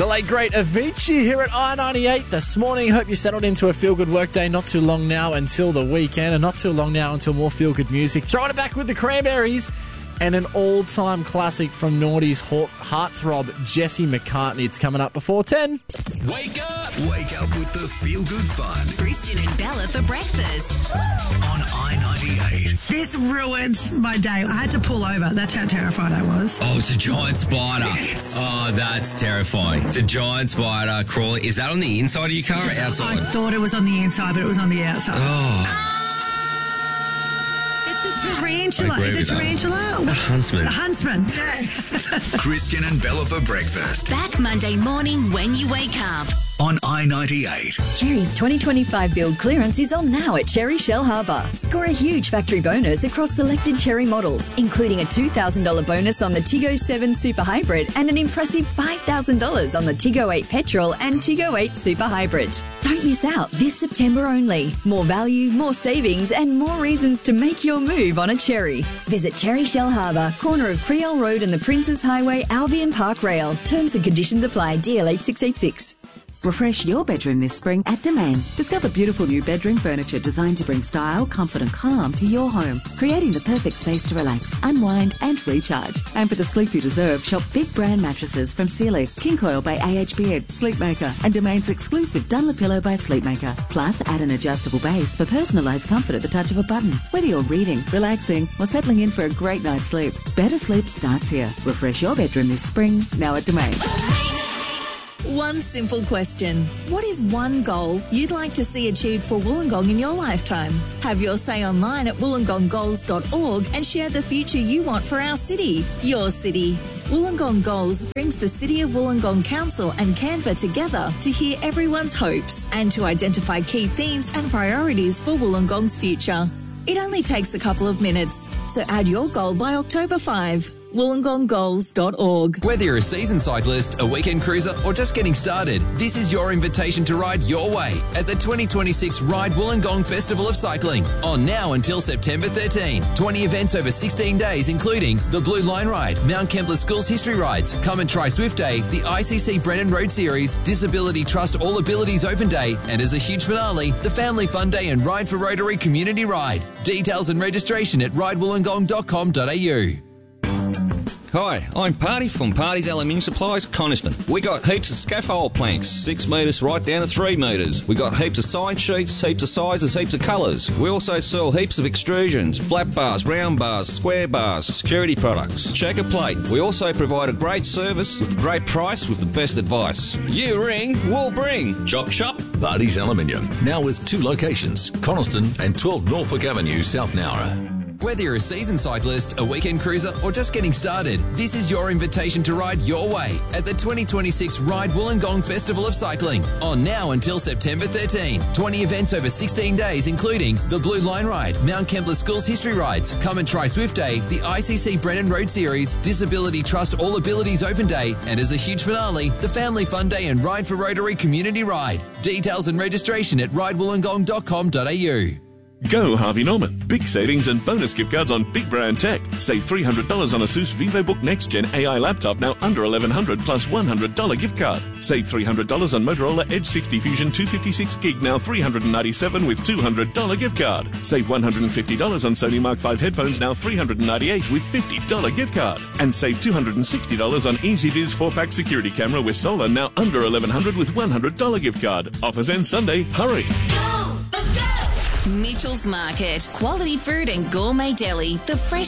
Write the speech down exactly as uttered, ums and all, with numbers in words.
The late great Avicii here at I ninety-eight this morning. Hope you settled into a feel-good workday. Not too long now until the weekend, and not too long now until more feel-good music. Throwing it back with the Cranberries and an all-time classic from Naughty's heartthrob, Jesse McCartney. It's coming up before ten. Wake up! Wake up with the feel-good fun. Christian and Bella for breakfast. On I ninety-eight. This ruined my day. I had to pull over. That's how terrified I was. Oh, it's a giant spider. Yes. Oh, that's terrifying. It's a giant spider crawling. Is that on the inside of your car or I outside? thought it was on the inside, but it was on the outside. Oh, It's a tarantula. I agree Is it with that. tarantula? a huntsman. A huntsman. Yes. Christian and Bella for breakfast. Back Monday morning when you wake up. On I ninety-eight. Cherry's twenty twenty-five build clearance is on now at Cherry Shell Harbour. Score a huge factory bonus across selected Cherry models, including a two thousand dollars bonus on the Tiggo seven Super Hybrid and an impressive five thousand dollars on the Tiggo eight Petrol and Tiggo eight Super Hybrid. Don't miss out this September only. More value, more savings, and more reasons to make your move on a Cherry. Visit Cherry Shell Harbour, corner of Creole Road and the Princes Highway, Albion Park Rail. Terms and conditions apply. D L eight six eight six. Refresh your bedroom this spring at Domain. Discover beautiful new bedroom furniture designed to bring style, comfort and calm to your home, creating the perfect space to relax, unwind and recharge. And for the sleep you deserve, shop big brand mattresses from Sealy, King Coil by A H Beard, Sleepmaker and Domain's exclusive Dunlopillow by Sleepmaker. Plus, add an adjustable base for personalised comfort at the touch of a button. Whether you're reading, relaxing or settling in for a great night's sleep, better sleep starts here. Refresh your bedroom this spring, now at Domain. One simple question. What is one goal you'd like to see achieved for Wollongong in your lifetime? Have your say online at wollongong goals dot org and share the future you want for our city, your city. Wollongong Goals brings the City of Wollongong Council and Canva together to hear everyone's hopes and to identify key themes and priorities for Wollongong's future. It only takes a couple of minutes, so add your goal by October fifth. wollongong goals dot org. Whether you're a seasoned cyclist, a weekend cruiser, or just getting started, this is your invitation to ride your way at the twenty twenty-six Ride Wollongong Festival of Cycling. On now until September thirteenth. twenty events over sixteen days, including the Blue Line Ride, Mount Kempler Schools History Rides, Come and Try Swift Day, the I C C Brennan Road Series, Disability Trust All Abilities Open Day, and as a huge finale, the Family Fun Day and Ride for Rotary Community Ride. Details and registration at ride wollongong dot com dot a u. Hi, I'm Party from Party's Aluminium Supplies, Coniston. We got heaps of scaffold planks, six metres right down to three metres. We got heaps of sign sheets, heaps of sizes, heaps of colours. We also sell heaps of extrusions, flat bars, round bars, square bars, security products, checker plate. We also provide a great service with a great price with the best advice. You ring, we'll bring. Chop shop. Party's Aluminium. Now with two locations, Coniston and twelve Norfolk Avenue, South Nowra. Whether you're a seasoned cyclist, a weekend cruiser, or just getting started, this is your invitation to ride your way at the twenty twenty-six Ride Wollongong Festival of Cycling. On now until September thirteenth. twenty events over sixteen days, including the Blue Line Ride, Mount Kempler Schools History Rides, Come and Try Swift Day, the I C C Brennan Road Series, Disability Trust All Abilities Open Day, and as a huge finale, the Family Fun Day and Ride for Rotary Community Ride. Details and registration at ride wollongong dot com dot a u. Go Harvey Norman. Big savings and bonus gift cards on big brand tech. Save three hundred dollars on Asus VivoBook Next Gen A I laptop, now under eleven hundred dollars plus one hundred dollars gift card. Save three hundred dollars on Motorola Edge sixty Fusion two fifty-six gig, now three hundred ninety-seven dollars with two hundred dollars gift card. Save one hundred fifty dollars on Sony Mark five headphones, now three hundred ninety-eight dollars with fifty dollars gift card. And save two hundred sixty dollars on EasyViz four pack security camera with solar, now under eleven hundred dollars with one hundred dollars gift card. Offers end Sunday. Hurry! Go! Let's go! Mitchell's Market. Quality food and gourmet deli. The fresh